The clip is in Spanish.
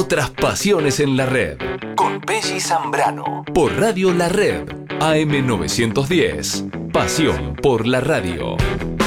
Otras pasiones en la red. Con Belli Zambrano. Por Radio La Red. AM 910. Pasión por la radio.